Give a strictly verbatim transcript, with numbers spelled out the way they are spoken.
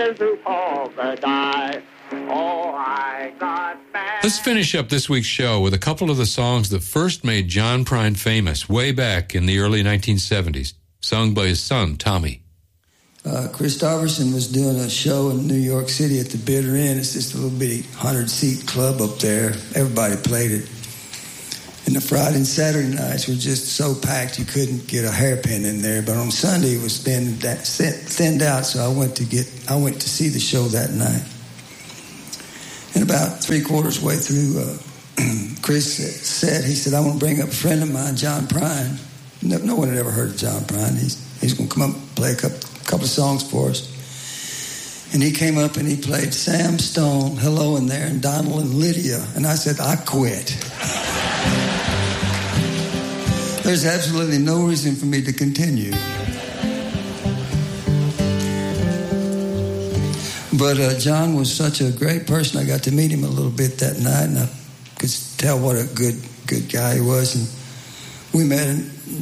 Let's finish up this week's show with a couple of the songs that first made John Prine famous way back in the early nineteen seventies, sung by his son, Tommy. Uh, Chris Darverson was doing a show in New York City at the Bitter Inn. It's just a little bitty hundred-seat club up there. Everybody played it. And the Friday and Saturday nights were just so packed you couldn't get a hairpin in there. But on Sunday it was thinned, thinned out, so I went to get I went to see the show that night. And about three quarters way through, uh, Chris said, he said, "I want to bring up a friend of mine, John Prine." No, no one had ever heard of John Prine. He's he's going to come up and play a couple, couple of songs for us. And he came up and he played Sam Stone, Hello in There, and Donald and Lydia. And I said, I quit. There's absolutely no reason for me to continue. But uh, John was such a great person. I got to meet him a little bit that night, and I could tell what a good good guy he was. And we met in